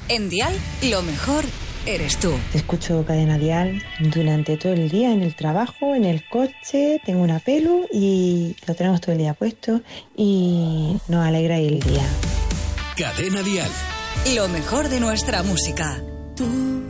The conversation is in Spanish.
En Dial, lo mejor eres tú. Escucho Cadena Dial durante todo el día, en el trabajo, en el coche, tengo una pelu y lo tenemos todo el día puesto y nos alegra el día. Cadena Dial. Lo mejor de nuestra música. Tú